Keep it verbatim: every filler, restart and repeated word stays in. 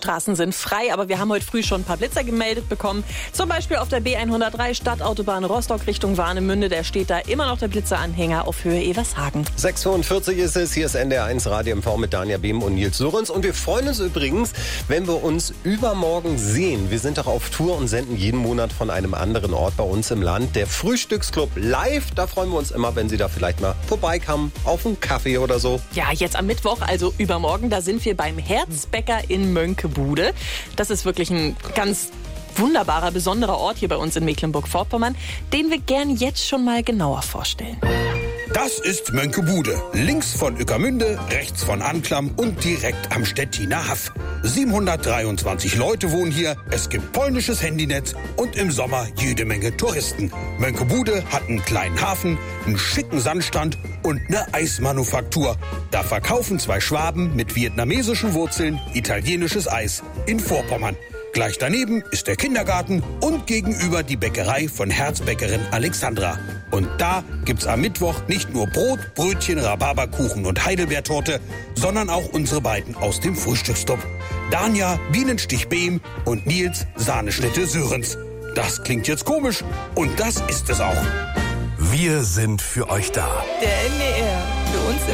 Straßen sind frei, aber wir haben heute früh schon ein paar Blitzer gemeldet bekommen. Zum Beispiel auf der B hundertdrei Stadtautobahn Rostock Richtung Warnemünde. Der steht da immer noch der Blitzeranhänger auf Höhe Evershagen. sechs Uhr fünfundvierzig ist es. Hier ist N D R eins Radio M V mit Danja Behm und Nils Sörenz. Und wir freuen uns übrigens, wenn wir uns übermorgen sehen. Wir sind doch auf Tour und senden jeden Monat von einem anderen Ort bei uns im Land. Der Frühstücksclub live. Da freuen wir uns immer, wenn Sie da vielleicht mal vorbeikommen. Auf einen Kaffee oder so. Ja, jetzt am Mittwoch, also übermorgen, da sind wir beim Herzbäcker in Mönckebude. Das ist wirklich ein ganz wunderbarer, besonderer Ort hier bei uns in Mecklenburg-Vorpommern, den wir gern jetzt schon mal genauer vorstellen. Das ist Mönckebude. Links von Ueckermünde, rechts von Anklam und direkt am Stettiner Haff. siebenhundertdreiundzwanzig Leute wohnen hier, es gibt polnisches Handynetz und im Sommer jede Menge Touristen. Mönckebude hat einen kleinen Hafen, einen schicken Sandstrand und eine Eismanufaktur. Da verkaufen zwei Schwaben mit vietnamesischen Wurzeln italienisches Eis in Vorpommern. Gleich daneben ist der Kindergarten und gegenüber die Bäckerei von Herzbäckerin Alexandra. Und da gibt's am Mittwoch nicht nur Brot, Brötchen, Rhabarberkuchen und Heidelbeertorte, sondern auch unsere beiden aus dem Frühstücksclub. Danja Bienenstich Behm und Nils Sahneschnitte Sörenz. Das klingt jetzt komisch und das ist es auch. Wir sind für euch da. Der N D R, für uns im